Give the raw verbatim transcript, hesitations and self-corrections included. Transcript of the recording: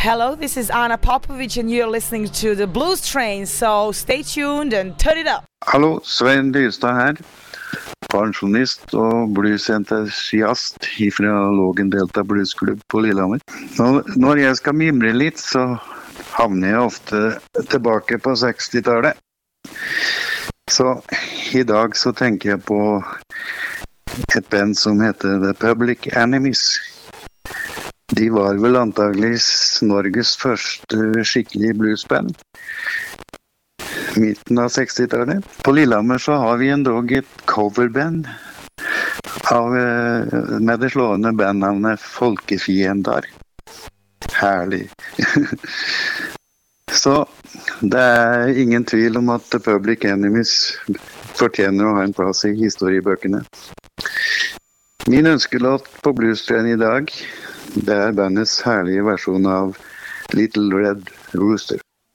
Hello, this is Anna Popovic and you're listening to the Blues Train, so stay tuned and turn it up. Hallo, Svein Dyrstad her. Pensjonist og bluesentusiast fra Lågen Delta Bluesklubb på Lillehammer. Når jeg skal mimre litt, så havner jeg ofte tilbake på sekstitallet. Så i dag så tenker jeg på et band som heter The Public Enemies. De var vel antageligvis Norges første skikkelig bluesband. Midten av sekstitallet. På Lillehammer så har vi endog et coverband av, med det slående bandnavnet Folkefiendar. Herlig. Så det er ingen tvil om at The Public Enemies fortjener å ha en plass i historiebøkene. Min ønskelåt på Bluestrain i dag, det er bandets herlige versjon av Little Red Rooster.